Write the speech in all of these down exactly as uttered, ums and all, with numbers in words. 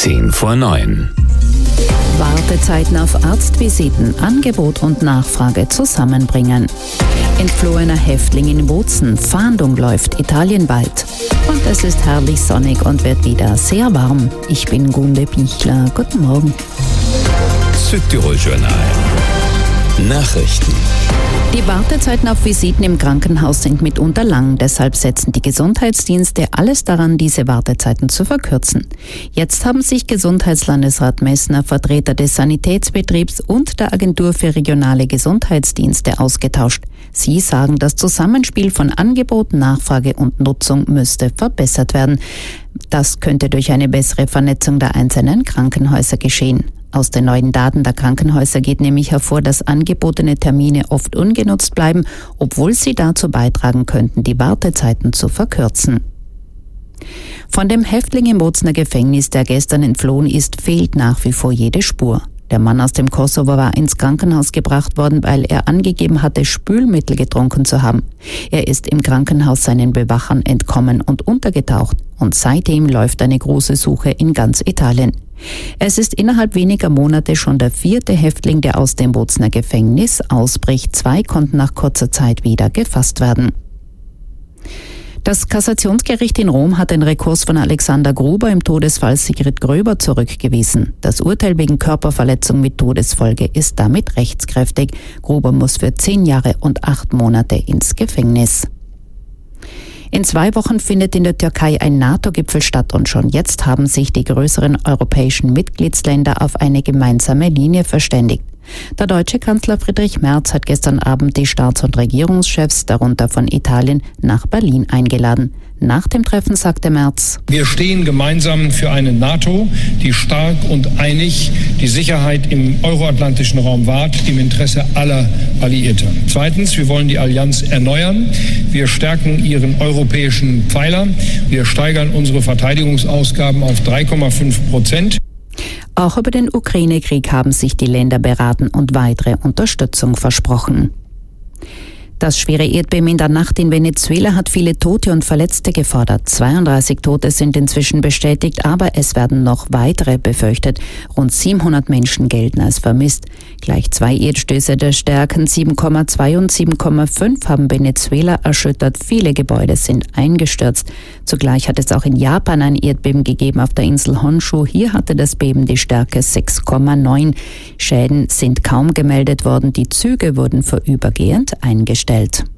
zehn vor neun. Wartezeiten auf Arztvisiten, Angebot und Nachfrage zusammenbringen. Entflohener Häftling in Bozen, Fahndung läuft italienweit. Und es ist herrlich sonnig und wird wieder sehr warm. Ich bin Gunde Pichler. Guten Morgen. Südtirol-Journal. Nachrichten. Die Wartezeiten auf Visiten im Krankenhaus sind mitunter lang. Deshalb setzen die Gesundheitsdienste alles daran, diese Wartezeiten zu verkürzen. Jetzt haben sich Gesundheitslandesrat Messner, Vertreter des Sanitätsbetriebs und der Agentur für regionale Gesundheitsdienste ausgetauscht. Sie sagen, das Zusammenspiel von Angebot, Nachfrage und Nutzung müsste verbessert werden. Das könnte durch eine bessere Vernetzung der einzelnen Krankenhäuser geschehen. Aus den neuen Daten der Krankenhäuser geht nämlich hervor, dass angebotene Termine oft ungenutzt bleiben, obwohl sie dazu beitragen könnten, die Wartezeiten zu verkürzen. Von dem Häftling im Bozener Gefängnis, der gestern entflohen ist, fehlt nach wie vor jede Spur. Der Mann aus dem Kosovo war ins Krankenhaus gebracht worden, weil er angegeben hatte, Spülmittel getrunken zu haben. Er ist im Krankenhaus seinen Bewachern entkommen und untergetaucht. Und seitdem läuft eine große Suche in ganz Italien. Es ist innerhalb weniger Monate schon der vierte Häftling, der aus dem Bozener Gefängnis ausbricht. Zwei konnten nach kurzer Zeit wieder gefasst werden. Das Kassationsgericht in Rom hat den Rekurs von Alexander Gruber im Todesfall Sigrid Gröber zurückgewiesen. Das Urteil wegen Körperverletzung mit Todesfolge ist damit rechtskräftig. Gruber muss für zehn Jahre und acht Monate ins Gefängnis. In zwei Wochen findet in der Türkei ein NATO-Gipfel statt und schon jetzt haben sich die größeren europäischen Mitgliedsländer auf eine gemeinsame Linie verständigt. Der deutsche Kanzler Friedrich Merz hat gestern Abend die Staats- und Regierungschefs, darunter von Italien, nach Berlin eingeladen. Nach dem Treffen sagte Merz: Wir stehen gemeinsam für eine NATO, die stark und einig die Sicherheit im euroatlantischen Raum wahrt, im Interesse aller Alliierter. Zweitens, wir wollen die Allianz erneuern. Wir stärken ihren europäischen Pfeiler. Wir steigern unsere Verteidigungsausgaben auf drei Komma fünf Prozent. Auch über den Ukraine-Krieg haben sich die Länder beraten und weitere Unterstützung versprochen. Das schwere Erdbeben in der Nacht in Venezuela hat viele Tote und Verletzte gefordert. zweiunddreißig Tote sind inzwischen bestätigt, aber es werden noch weitere befürchtet. Rund siebenhundert Menschen gelten als vermisst. Gleich zwei Erdstöße der Stärken sieben Komma zwei und sieben Komma fünf haben Venezuela erschüttert. Viele Gebäude sind eingestürzt. Zugleich hat es auch in Japan ein Erdbeben gegeben auf der Insel Honshu. Hier hatte das Beben die Stärke sechs Komma neun. Schäden sind kaum gemeldet worden. Die Züge wurden vorübergehend eingestellt.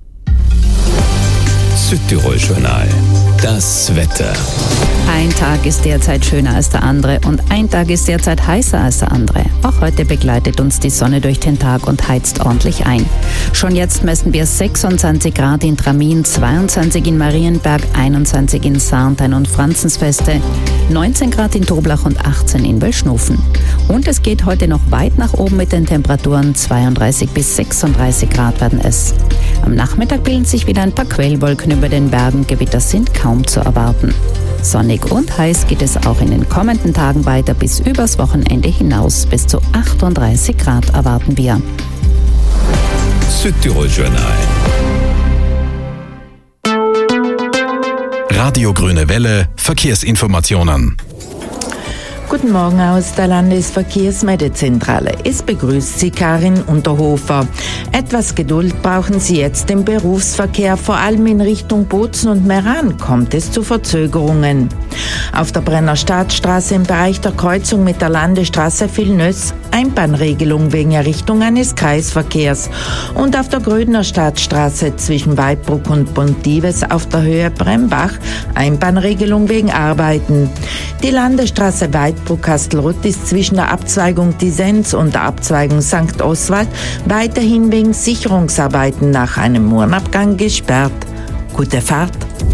Südtirol-Journal. Das Wetter. Ein Tag ist derzeit schöner als der andere und ein Tag ist derzeit heißer als der andere. Auch heute begleitet uns die Sonne durch den Tag und heizt ordentlich ein. Schon jetzt messen wir sechsundzwanzig Grad in Tramin, zweiundzwanzig in Marienberg, einundzwanzig in Sarntein und Franzensfeste, neunzehn Grad in Toblach und achtzehn in Wölschnofen. Und es geht heute noch weit nach oben mit den Temperaturen, zweiunddreißig bis sechsunddreißig Grad werden es. Am Nachmittag bilden sich wieder ein paar Quellwolken über den Bergen, Gewitter sind kaum zu erwarten. Sonnig und heiß geht es auch in den kommenden Tagen weiter bis übers Wochenende hinaus. Bis zu achtunddreißig Grad erwarten wir. Südtirol-Journal. Radio Grüne Welle, Verkehrsinformationen. Guten Morgen aus der Landesverkehrsmeldezentrale. Es begrüßt Sie Karin Unterhofer. Etwas Geduld brauchen Sie jetzt im Berufsverkehr. Vor allem in Richtung Bozen und Meran kommt es zu Verzögerungen. Auf der Brenner Stadtstraße im Bereich der Kreuzung mit der Landesstraße Villeneuve Einbahnregelung wegen Errichtung eines Kreisverkehrs. Und auf der Grödner Stadtstraße zwischen Weidbruck und Pontives auf der Höhe Brembach Einbahnregelung wegen Arbeiten. Die Landesstraße Weidbruck-Kastelruth ist zwischen der Abzweigung Disenz und der Abzweigung Sankt Oswald weiterhin wegen Sicherungsarbeiten nach einem Murnabgang gesperrt. Gute Fahrt!